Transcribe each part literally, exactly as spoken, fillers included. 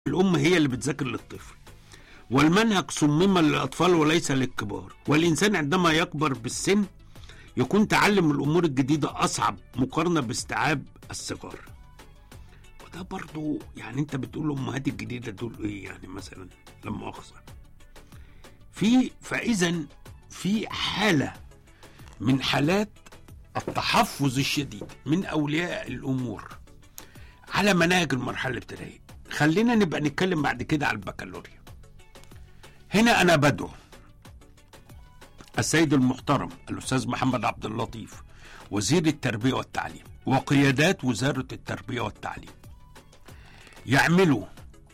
الأم هي اللي بتذاكر للطفل، والمنهج صمم للأطفال وليس للكبار، والإنسان عندما يكبر بالسن يكون تعلم الأمور الجديدة أصعب مقارنة باستيعاب الصغار. وده برضو يعني أنت بتقول الأمهات الجديدة دول إيه يعني مثلا لما أخذ في فإذا في حالة من حالات التحفظ الشديد من أولياء الأمور على مناهج المرحلة الابتدائية. خلينا نبقى نتكلم بعد كده على البكالوريا. هنا أنا بدعو السيد المحترم الأستاذ محمد عبد اللطيف وزير التربية والتعليم وقيادات وزارة التربية والتعليم يعملوا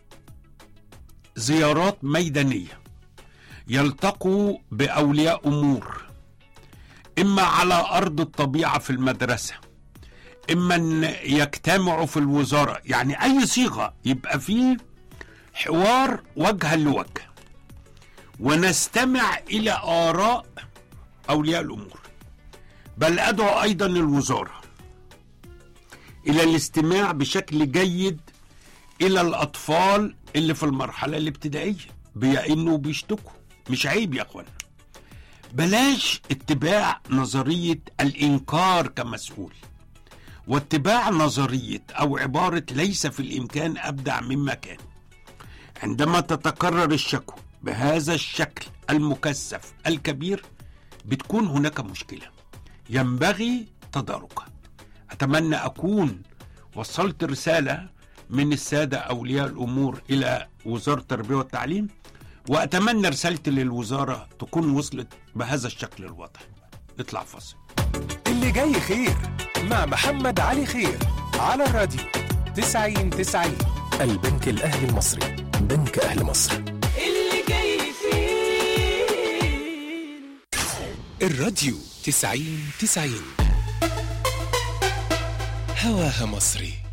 زيارات ميدانية، يلتقوا بأولياء أمور، إما على أرض الطبيعة في المدرسة، إما أن يجتمعوا في الوزارة، يعني أي صيغة يبقى فيه حوار وجها لوجه، ونستمع إلى آراء أولياء الأمور. بل أدعو أيضا الوزارة إلى الاستماع بشكل جيد إلى الأطفال اللي في المرحلة الابتدائية بيئنوا بيشتكوا. مش عيب يا أخوانا، بلاش اتباع نظرية الإنكار كمسؤول، واتباع نظرية أو عبارة ليس في الإمكان أبدع مما كان. عندما تتكرر الشكوى بهذا الشكل المكثف الكبير بتكون هناك مشكلة ينبغي تداركها. أتمنى أكون وصلت رسالة من السادة أولياء الأمور إلى وزارة التربية والتعليم، وأتمنى رسالتي للوزارة تكون وصلت بهذا الشكل الواضح. نطلع فاصل. اللي جاي خير مع محمد علي خير على الراديو تسعين تسعين. البنك الأهلي المصري، بنك أهل مصر. اللي جاي خير. الراديو تسعين تسعين، هواها مصري.